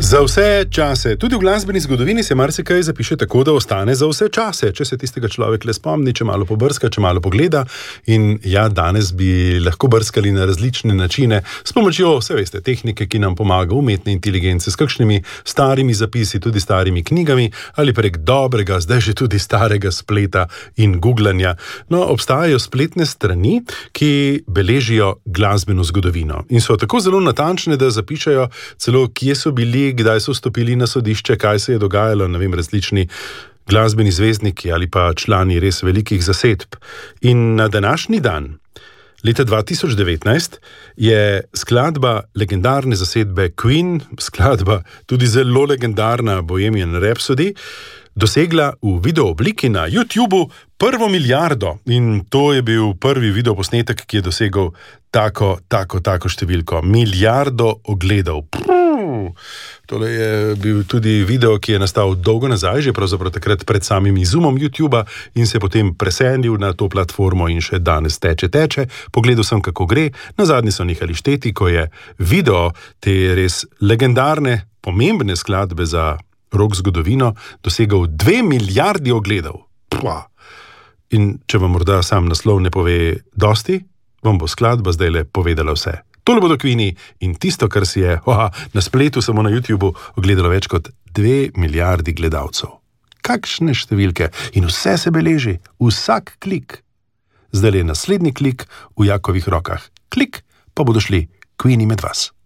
Za vse čase, tudi v glasbeni zgodovini se marsikaj zapiše tako, da ostane za vse čase, če se tistega človek le spomni, če malo pobrska, če malo pogleda. In ja, danes bi lahko brskali na različne načine, s pomočjo, vse veste, tehnike, ki nam pomaga, umetne inteligence, s kakšnimi starimi zapisi, tudi starimi knjigami, ali prek dobrega, zdaj že tudi starega spleta in googlanja. No, obstajajo spletne strani, ki beležijo glasbeno zgodovino in so tako zelo natančne, da zapišajo celo, kje so bili, kdaj so vstopili na sodišče, kaj se je dogajalo, ne vem, različni glasbeni zvezdniki ali pa člani res velikih zasedb. In na današnji dan, leta 2019, je skladba legendarne zasedbe Queen, skladba tudi zelo legendarna Bohemian Rhapsody, dosegla v video obliki na YouTubu 1 milijardo in to je bil prvi videoposnetek, ki je dosegel tako številko. Milijardo ogledov. Tole je bil tudi video, ki je nastal dolgo nazaj, že pravzaprav takrat pred samim izumom YouTuba in se potem preselil na to platformo in še danes teče. Pogledal sem, kako gre. Nazadnje so nehali šteti, ko je video te res legendarne, pomembne skladbe za rock zgodovino dosegal 2 milijardi ogledov. In če vam morda sam naslov ne pove dosti, vam bo skladba zdaj le povedala vse. Tole bodo Queeni in tisto, kar si je na spletu samo na YouTubu ogledalo več kot 2 milijardi gledalcev. Kakšne številke in vse se beleži, vsak klik. Zdaj je naslednji klik v Jakovih rokah. Klik, pa bodo šli Queeni med vas.